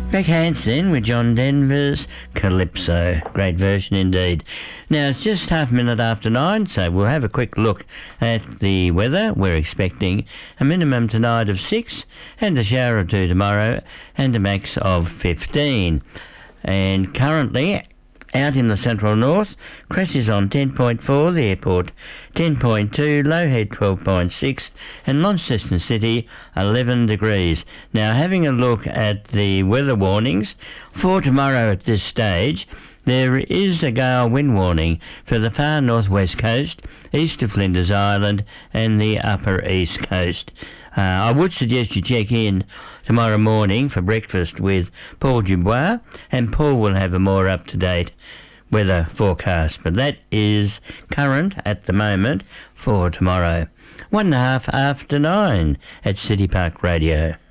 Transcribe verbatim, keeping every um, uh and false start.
Beck Hansen with John Denver's Calypso. Great version indeed. Now, it's just half a minute after nine, so we'll have a quick look at the weather. We're expecting a minimum tonight of six and a shower or two tomorrow and a max of fifteen. And currently, out in the central north, Cress is on ten point four, the airport ten point two, Lowhead twelve point six, and Launceston City eleven degrees. Now, having a look at the weather warnings for tomorrow at this stage, there is a gale wind warning for the far northwest coast, east of Flinders Island and the upper east coast. Uh, I would suggest you check in tomorrow morning for breakfast with Paul Dubois, and Paul will have a more up-to-date weather forecast. But that is current at the moment for tomorrow. One and a half after nine at City Park Radio.